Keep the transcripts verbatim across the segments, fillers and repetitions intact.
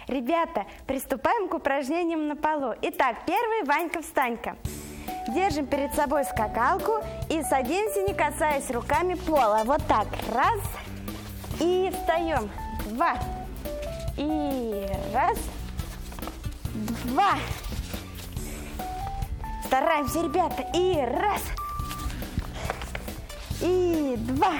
Ребята, приступаем к упражнениям на полу. Итак, первый Ванька-встанька. Держим перед собой скакалку и садимся, не касаясь руками пола. Вот так. Раз. И встаем. Два. И раз. Два. Стараемся, ребята. И раз. И два.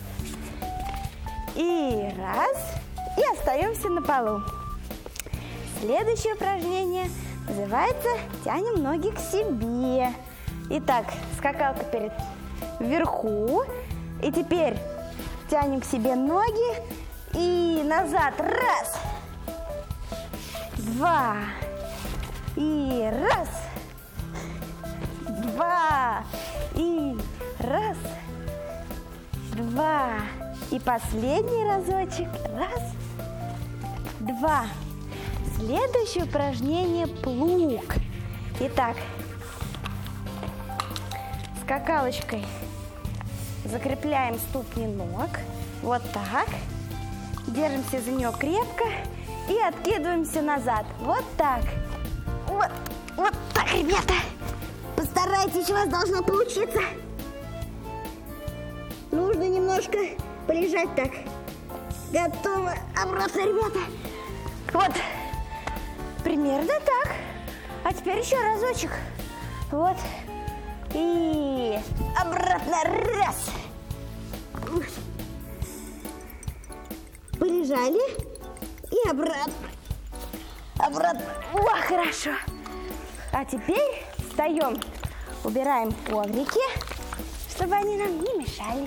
И раз. И остаемся на полу. Следующее упражнение называется «Тянем ноги к себе». Итак, скакалка перед вверху. И теперь тянем к себе ноги и назад. Раз. Два. И раз. Два. И раз. Два. И последний разочек. Раз. Два. Следующее упражнение – плуг. Итак, скакалочкой закрепляем ступни ног. Вот так. Держимся за нее крепко и откидываемся назад. Вот так. Вот, вот так, ребята. Постарайтесь, у вас должно получиться. Нужно немножко полежать так. Готово. Обратно, ребята. Вот. Примерно так. А теперь еще разочек. Вот. И обратно. Раз. Полежали. И обратно. Обратно. О, хорошо. А теперь встаем. Убираем коврики, чтобы они нам не мешали.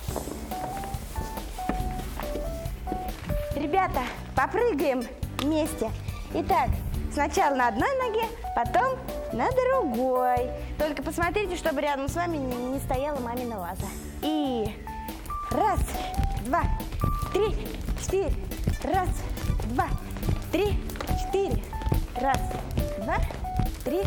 Ребята, попрыгаем вместе. Итак, сначала на одной ноге, потом на другой. Только посмотрите, чтобы рядом с вами не стояла мамина ваза. И раз, два, три, четыре. Раз, два, три, четыре. Раз, два, три,